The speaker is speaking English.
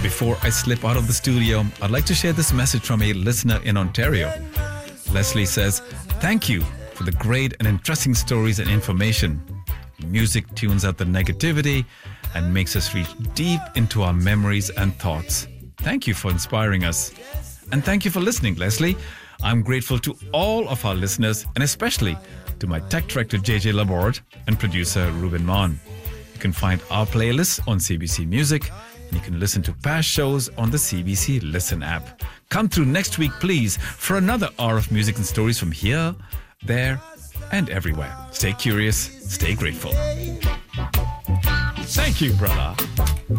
Before I slip out of the studio, I'd like to share this message from a listener in Ontario. Leslie says, "Thank you for the great and interesting stories and information. Music tunes out the negativity and makes us reach deep into our memories and thoughts. Thank you for inspiring us. And thank you for listening, Leslie. I'm grateful to all of our listeners and especially to my tech director, JJ Laborde, and producer, Ruben Mon. You can find our playlists on CBC Music. You can listen to past shows on the CBC Listen app. Come through next week, please, for another hour of music and stories from here, there, and everywhere. Stay curious, stay grateful." Thank you, brother.